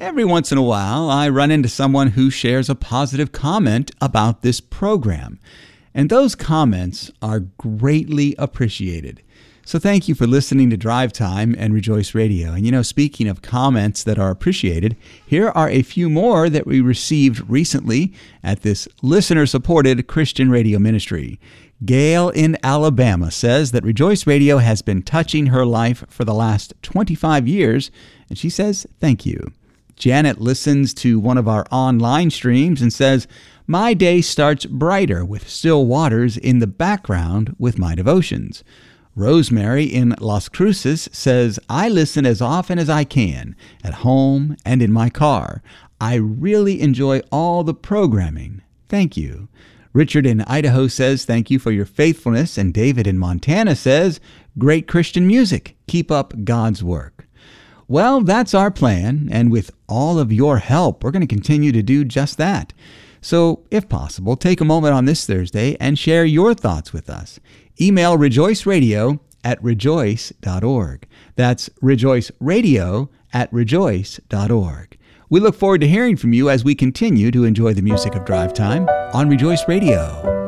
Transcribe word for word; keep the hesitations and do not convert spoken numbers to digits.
Every once in a while, I run into someone who shares a positive comment about this program, and those comments are greatly appreciated. So thank you for listening to Drive Time and Rejoice Radio. And you know, speaking of comments that are appreciated, here are a few more that we received recently at this listener-supported Christian radio ministry. Gail in Alabama says that Rejoice Radio has been touching her life for the last twenty-five years, and she says thank you. Janet listens to one of our online streams and says, my day starts brighter with still waters in the background with my devotions. Rosemary in Las Cruces says, I listen as often as I can, at home and in my car. I really enjoy all the programming. Thank you. Richard in Idaho says, thank you for your faithfulness. And David in Montana says, great Christian music. Keep up God's work. Well, that's our plan, and with all of your help, we're going to continue to do just that. So, if possible, take a moment on this Thursday and share your thoughts with us. Email rejoiceradio at rejoice dot org. That's rejoiceradio at rejoice dot org. We look forward to hearing from you as we continue to enjoy the music of Drive Time on Rejoice Radio.